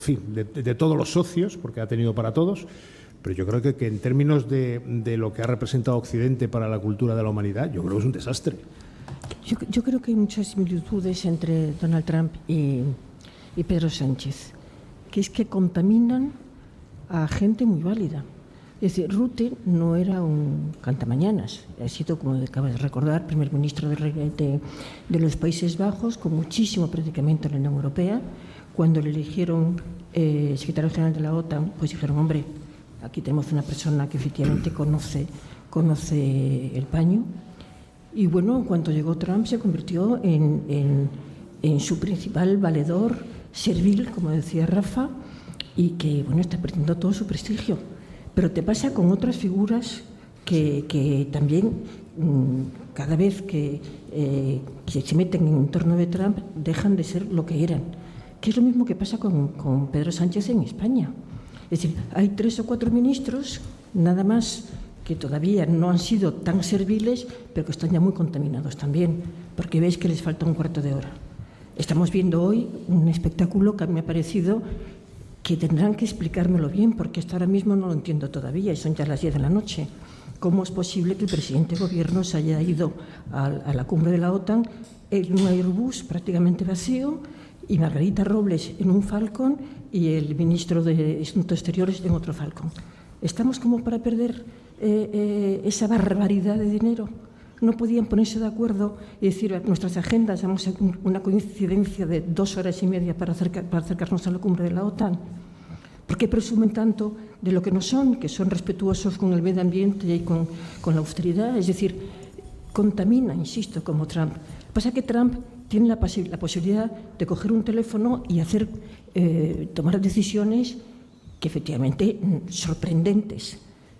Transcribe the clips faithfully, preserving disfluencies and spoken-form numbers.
fin, de, de todos los socios, porque ha tenido para todos, pero yo creo que, que en términos de, de lo que ha representado Occidente para la cultura de la humanidad, yo creo que es un desastre. Yo, yo creo que hay muchas similitudes entre Donald Trump y, y Pedro Sánchez, que es que contaminan a gente muy válida. Es decir, Rutte no era un cantamañanas, ha sido, como acabas de recordar, primer ministro de, de, de los Países Bajos, con muchísimo predicamento en la Unión Europea. Cuando le eligieron eh, secretario general de la OTAN, pues dijeron, hombre, aquí tenemos una persona que efectivamente conoce, conoce el paño. Y bueno, en cuanto llegó Trump, se convirtió en, en, en su principal valedor, servil, como decía Rafa, y que, bueno, está perdiendo todo su prestigio. Pero te pasa con otras figuras que, que también, mmm, cada vez que, eh, que se meten en el entorno de Trump, dejan de ser lo que eran. Que es lo mismo que pasa con, con Pedro Sánchez en España. Es decir, hay tres o cuatro ministros, nada más, que todavía no han sido tan serviles, pero que están ya muy contaminados también, porque veis que les falta un cuarto de hora. Estamos viendo hoy un espectáculo que a mí me ha parecido que tendrán que explicármelo bien, porque hasta ahora mismo no lo entiendo todavía, y son ya las diez de la noche. ¿Cómo es posible que el presidente de gobierno se haya ido a, a la cumbre de la OTAN en un Airbus prácticamente vacío, y Margarita Robles en un Falcon y el ministro de Asuntos Exteriores en otro Falcon? ¿Estamos como para perder eh, eh, esa barbaridad de dinero? ¿No podían ponerse de acuerdo y decir, nuestras agendas, damos una coincidencia de dos horas y media para, acerca, para acercarnos a la cumbre de la OTAN? ¿Por qué presumen tanto de lo que no son, que son respetuosos con el medio ambiente y con, con la austeridad? Es decir, contamina, insisto, como Trump. Pasa que Trump tiene la, la posibilidad de coger un teléfono y hacer, eh, tomar decisiones que efectivamente sorprendentes.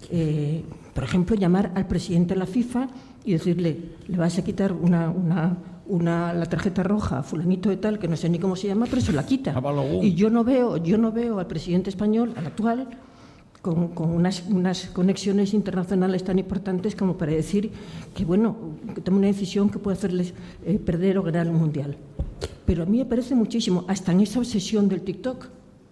Eh, por ejemplo, llamar al presidente de la FIFA y decirle, le vas a quitar una, una, una, la tarjeta roja a fulanito de tal, que no sé ni cómo se llama, pero se la quita. Y yo no veo, yo no veo al presidente español, al actual, con, con unas, unas conexiones internacionales tan importantes como para decir que, bueno, que tome una decisión que puede hacerles eh, perder o ganar el Mundial. Pero a mí me parece muchísimo, hasta en esa obsesión del TikTok.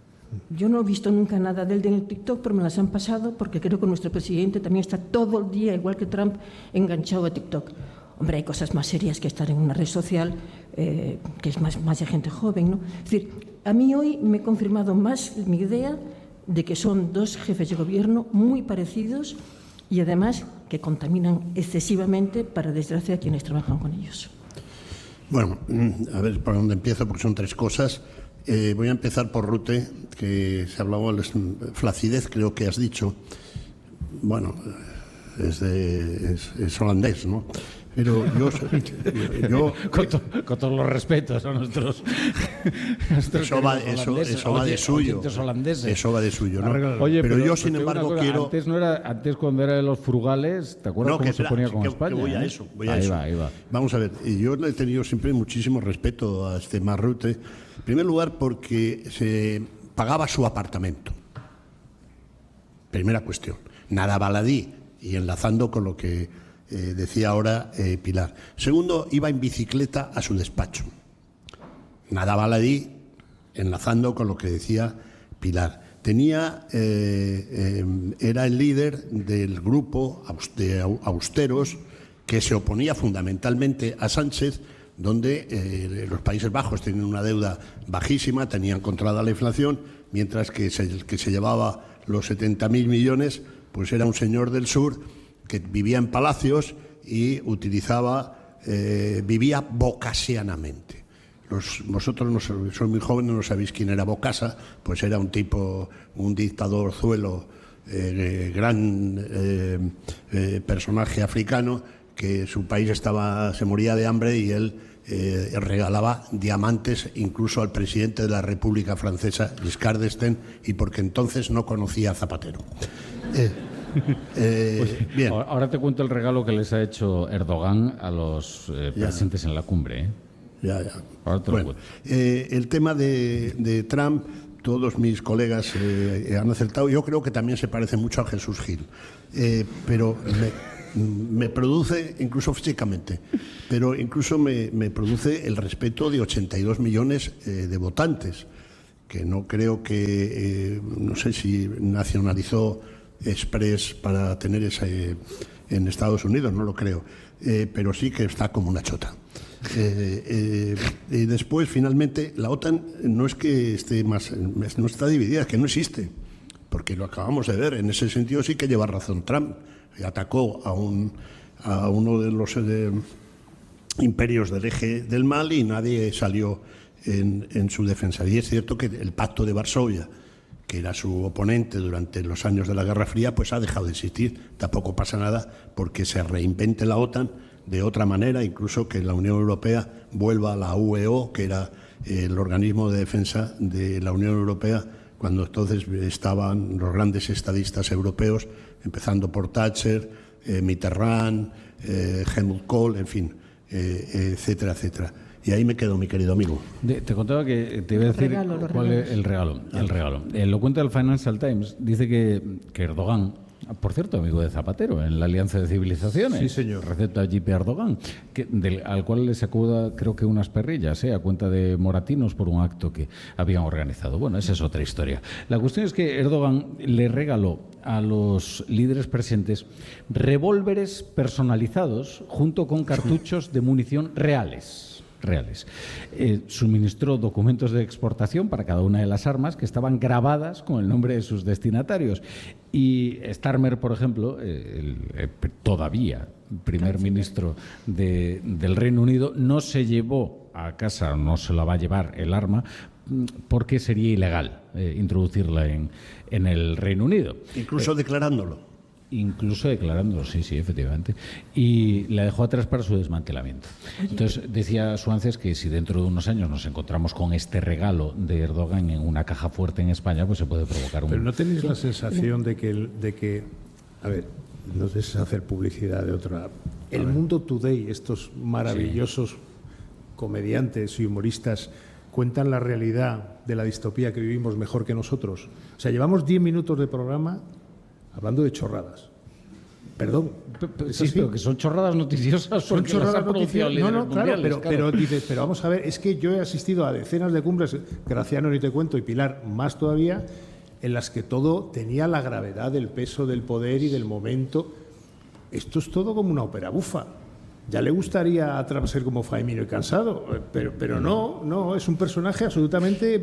Yo no he visto nunca nada de él en el TikTok, pero me las han pasado porque creo que nuestro presidente también está todo el día, igual que Trump, enganchado a TikTok. Hombre, hay cosas más serias que estar en una red social, eh, que es más, más de gente joven, ¿no? Es decir, a mí hoy me he confirmado más mi idea de que son dos jefes de gobierno muy parecidos y además que contaminan excesivamente, para desgracia, a quienes trabajan con ellos. Bueno, a ver por dónde empiezo, porque son tres cosas. Eh, voy a empezar por Rutte, que se hablaba de flacidez, creo que has dicho. Bueno, es, de, es, es holandés, ¿no? Pero yo... yo con, to, con todos los respetos a nuestros... nuestros eso, va, eso, eso va de suyo. Eso va de suyo, ¿no? Oye, pero, pero yo, sin embargo, cosa, quiero... Antes, no era, antes, cuando era de los frugales, ¿te acuerdas no, cómo se espera, ponía con que, España? Que voy a ¿eh? eso, voy a ahí eso. Va, ahí va. Vamos a ver, yo he tenido siempre muchísimo respeto a este Mark Rutte. En primer lugar, porque se pagaba su apartamento. Primera cuestión. Nada baladí, y enlazando con lo que... Eh, decía ahora eh, Pilar. Segundo, iba en bicicleta a su despacho. Nada baladí, enlazando con lo que decía Pilar. Tenía, eh, eh, era el líder del grupo de austeros que se oponía fundamentalmente a Sánchez, donde eh, los Países Bajos tenían una deuda bajísima, tenían controlada la inflación, mientras que se, que se llevaba los setenta mil millones, pues era un señor del sur que vivía en palacios y utilizaba, eh, vivía bocasianamente. Los, vosotros no sois muy jóvenes, no sabéis quién era Bokassa, pues era un tipo, un dictador zuelo, eh, gran eh, eh, personaje africano, que su país estaba, se moría de hambre y él eh, regalaba diamantes incluso al presidente de la República Francesa, Giscard d'Estaing, y porque entonces no conocía a Zapatero. Eh, Eh, pues, bien. Ahora te cuento el regalo que les ha hecho Erdogan a los eh, presentes en la cumbre. ¿eh? Ya, ya. Ahora te bueno, lo eh, el tema de, de Trump, todos mis colegas eh, han acertado. Yo creo que también se parece mucho a Jesús Gil, eh, pero me, me produce, incluso físicamente, pero incluso me, me produce el respeto de ochenta y dos millones eh, de votantes. que no creo que, eh, no sé si nacionalizó Express para tener ese en Estados Unidos, no lo creo, eh, pero sí que está como una chota. Eh, eh, y después, finalmente, la OTAN no es que esté más, no está dividida, es que no existe, porque lo acabamos de ver. En ese sentido sí que lleva razón Trump. Atacó a, un, a uno de los eh, imperios del eje del mal y nadie salió en, en su defensa. Y es cierto que el Pacto de Varsovia, que era su oponente durante los años de la Guerra Fría, pues ha dejado de existir. Tampoco pasa nada porque se reinvente la OTAN de otra manera, incluso que la Unión Europea vuelva a la U E O, que era el organismo de defensa de la Unión Europea, cuando entonces estaban los grandes estadistas europeos, empezando por Thatcher, eh, Mitterrand, eh, Helmut Kohl, en fin, eh, etcétera, etcétera. Y ahí me quedo, mi querido amigo. De, te contaba que te iba a decir regalo, cuál es el regalo. El regalo. Eh, lo cuenta el Financial Times. Dice que, que Erdogan, por cierto, amigo de Zapatero, en la Alianza de Civilizaciones. Sí, señor. Receta J P Erdogan, que, del, al cual le sacó, creo que unas perrillas, eh, a cuenta de moratinos por un acto que habían organizado. Bueno, esa es otra historia. La cuestión es que Erdogan le regaló a los líderes presentes revólveres personalizados junto con cartuchos de munición reales. reales. Eh, suministró documentos de exportación para cada una de las armas que estaban grabadas con el nombre de sus destinatarios. Y Starmer, por ejemplo, eh, el, eh, todavía primer ministro de, del Reino Unido, no se llevó a casa, no se la va a llevar el arma, porque sería ilegal eh, introducirla en, en el Reino Unido. Incluso eh, declarándolo. Incluso declarándolo, sí, sí, efectivamente. Y la dejó atrás para su desmantelamiento. Entonces, decía Suances que si dentro de unos años nos encontramos con este regalo de Erdogan en una caja fuerte en España, pues se puede provocar un... Pero ¿no tenéis la sensación de que, el, de que a ver, no es hacer publicidad de otra... El Mundo Today, estos maravillosos sí. comediantes y humoristas, cuentan la realidad de la distopía que vivimos mejor que nosotros? O sea, llevamos diez minutos de programa hablando de chorradas. Perdón. Sí, pero que son chorradas noticiosas. Son chorradas noticiosas. No, no, claro, pero, claro. pero dices, pero vamos a ver, es que yo he asistido a decenas de cumbres, Graciano ni te cuento, y Pilar más todavía, en las que todo tenía la gravedad del peso del poder y del momento. Esto es todo como una ópera bufa. Ya le gustaría a Trump ser como Faemino y Cansado, pero, pero no, no, es un personaje absolutamente...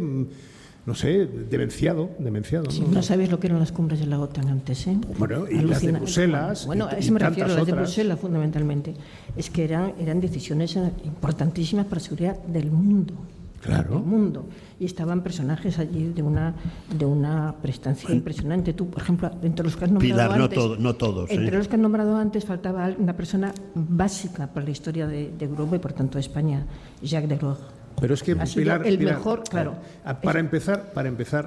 no sé, demenciado, demenciado. Sí, ¿no? no sabéis lo que eran las cumbres de la OTAN antes, ¿eh? Bueno, y Alucina. Las de Bruselas. Bueno, y, a eso me refiero, las otras. de Bruselas fundamentalmente. Es que eran, eran decisiones importantísimas para la seguridad del mundo. Claro. Del mundo. Y estaban personajes allí de una, de una prestancia bueno. impresionante. Tú, por ejemplo, entre los que has nombrado Pilar, antes... no, todo, no todos. Entre ¿eh? los que has nombrado antes faltaba una persona básica para la historia de, de Europa y, por tanto, de España, Jacques Delors. Pero es que ha sido Pilar, el Pilar, mejor, claro. Para empezar, para empezar,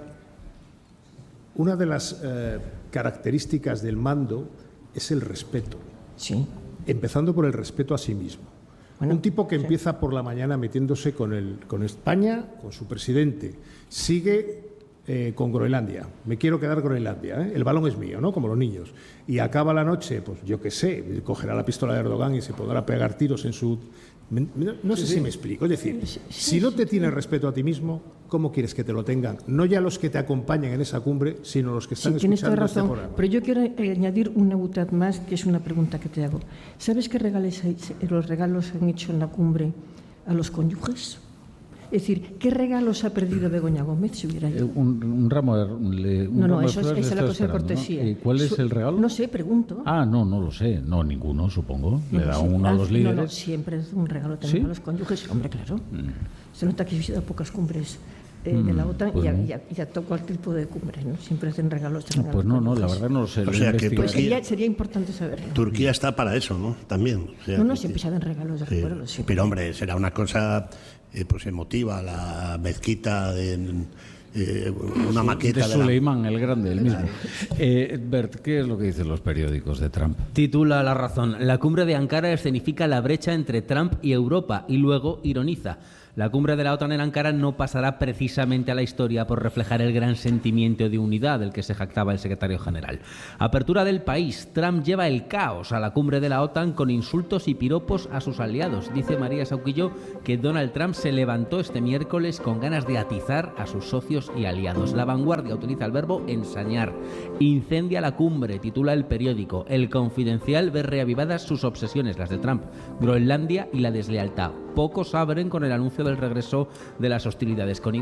una de las eh, características del mando es el respeto. Sí. Empezando por el respeto a sí mismo. Bueno, un tipo que sí. empieza por la mañana metiéndose con el, con España, con su presidente, sigue eh, con Groenlandia. Me quiero quedar con Groenlandia, ¿eh? El balón es mío, ¿no? Como los niños. Y acaba la noche, pues yo qué sé, cogerá la pistola de Erdogan y se podrá pegar tiros en su... No sé sí, si sí. me explico. Es decir, sí, sí, si no te sí, tienes respeto a ti mismo, ¿cómo quieres que te lo tengan? No ya los que te acompañan en esa cumbre, sino los que están sí, tienes escuchando toda razón, este programa. Pero yo quiero añadir una butad más, que es una pregunta que te hago. ¿Sabes qué regalos, los regalos han hecho en la cumbre a los cónyuges? Es decir, ¿qué regalos ha perdido Begoña Gómez si hubiera ido? Un, un ramo de un No, no, ramo eso de es, esa es la cosa de cortesía. ¿no? ¿Y cuál es el regalo? No sé, pregunto. Ah, no, no lo sé. No, ninguno, supongo. Le no, da sí. uno a los líderes. No, no, siempre es un regalo también ¿Sí? a los cónyuges. Hombre, claro. Mm. Se nota que he visitado pocas cumbres eh, mm, de la OTAN pues y, a, no. y, a, y a todo cualquier tipo de cumbre, ¿no? Siempre hacen regalos. regalos pues no, no, la verdad no lo sé. O sea, que pues sería, sería importante saberlo. Turquía está para eso, ¿no? También. O sea, no, no, siempre se dan regalos de sí. recuerdo. Sí. Pero, hombre, será una cosa... Eh, pues emotiva, la mezquita de eh, una maqueta de Suleimán, de la... el grande, el mismo. Eh, Bert, ¿qué es lo que dicen los periódicos de Trump? Titula La Razón: la cumbre de Ankara escenifica la brecha entre Trump y Europa, y luego ironiza: La cumbre de la OTAN en Ankara no pasará precisamente a la historia por reflejar el gran sentimiento de unidad del que se jactaba el secretario general. Apertura del país. Trump lleva el caos a la cumbre de la OTAN con insultos y piropos a sus aliados. Dice María Sauquillo que Donald Trump se levantó este miércoles con ganas de atizar a sus socios y aliados. La Vanguardia utiliza el verbo ensañar. Incendia la cumbre, titula el periódico. El Confidencial ve reavivadas sus obsesiones, las de Trump, Groenlandia y la deslealtad. Pocos abren con el anuncio del regreso de las hostilidades con